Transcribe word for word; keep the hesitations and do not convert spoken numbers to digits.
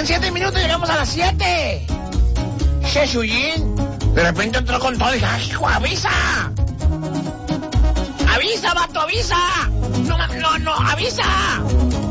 siete minutos, llegamos a las siete. Sheshuyin, de repente entró con todo y dijo, ¡hijo, avisa! ¡Avisa, vato, avisa! No, no, no, avisa.